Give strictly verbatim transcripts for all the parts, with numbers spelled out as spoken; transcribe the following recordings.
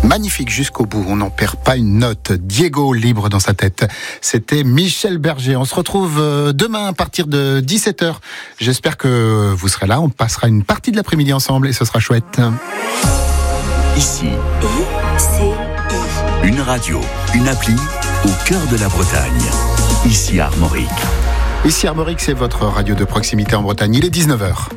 magnifique jusqu'au bout. On n'en perd pas une note. Diego libre dans sa tête. C'était Michel Berger. On se retrouve demain à partir de dix-sept heures. J'espère que vous serez là. On passera une partie de l'après-midi ensemble et ce sera chouette. Ici, une radio, une appli au cœur de la Bretagne. Ici Armorique. Ici Armorique, c'est votre radio de proximité en Bretagne. Il est dix-neuf heures.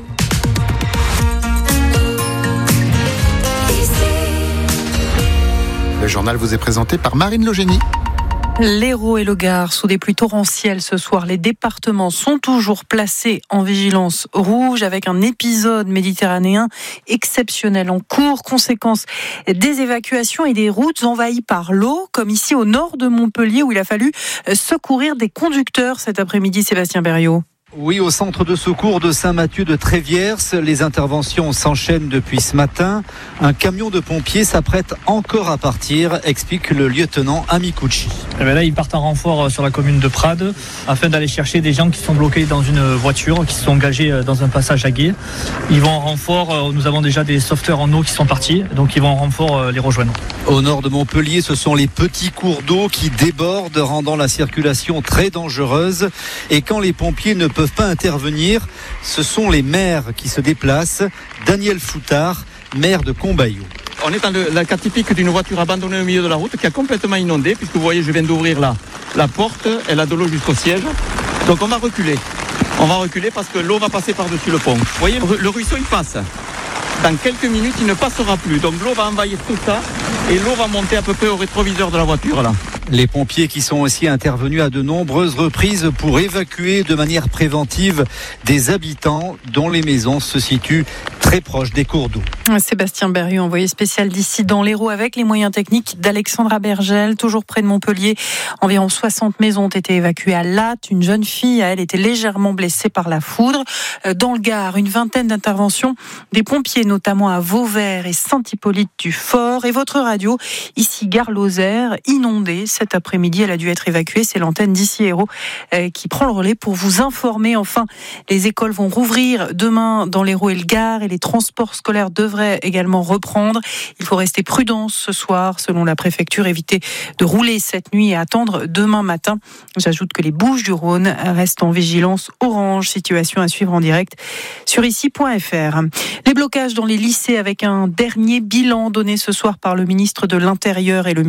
Le journal vous est présenté par Marine Logénie. L'Hérault et le Gard, sous des pluies torrentielles ce soir, les départements sont toujours placés en vigilance rouge avec un épisode méditerranéen exceptionnel en cours. Conséquence, des évacuations et des routes envahies par l'eau, comme ici au nord de Montpellier où il a fallu secourir des conducteurs cet après-midi. Sébastien Berriot. Oui, au centre de secours de Saint-Mathieu de Tréviers, les interventions s'enchaînent depuis ce matin. Un camion de pompiers s'apprête encore à partir, explique le lieutenant Amicucci. Et bien là, ils partent en renfort sur la commune de Prades afin d'aller chercher des gens qui sont bloqués dans une voiture, qui se sont engagés dans un passage à gué. Ils vont en renfort, nous avons déjà des sauveteurs en eau qui sont partis, donc ils vont en renfort les rejoindre. Au nord de Montpellier, ce sont les petits cours d'eau qui débordent, rendant la circulation très dangereuse. Et quand les pompiers ne peuvent pas intervenir, ce sont les maires qui se déplacent. Daniel Foutard, maire de Combayou. On est dans le, le cas typique d'une voiture abandonnée au milieu de la route qui a complètement inondé, puisque vous voyez, je viens d'ouvrir là la porte, elle a de l'eau jusqu'au siège. Donc on va reculer. On va reculer parce que l'eau va passer par-dessus le pont. Vous voyez, le ruisseau il passe. Dans quelques minutes, il ne passera plus. Donc l'eau va envahir tout ça et l'eau va monter à peu près au rétroviseur de la voiture là. Les pompiers qui sont aussi intervenus à de nombreuses reprises pour évacuer de manière préventive des habitants dont les maisons se situent très proches des cours d'eau. Sébastien Berriot, envoyé spécial d'ici dans l'Hérault avec les moyens techniques d'Alexandra Bergel, toujours près de Montpellier. Environ soixante maisons ont été évacuées à Latte. Une jeune fille, elle, était légèrement blessée par la foudre. Dans le Gard, une vingtaine d'interventions des pompiers, notamment à Vauvert et Saint-Hippolyte-du-Fort. Et votre radio, ici Gare-Lozère, inondée cet après-midi. Elle a dû être évacuée. C'est l'antenne d'ici Hérault euh, qui prend le relais pour vous informer. Enfin, les écoles vont rouvrir demain dans l'Hérault et le Gard et les transports scolaires devraient également reprendre. Il faut rester prudent ce soir, selon la préfecture, éviter de rouler cette nuit et attendre demain matin. J'ajoute que les Bouches-du-Rhône restent en vigilance orange. Situation à suivre en direct sur ici point f r. Les blocages dans les lycées avec un dernier bilan donné ce soir par le ministre de l'Intérieur et le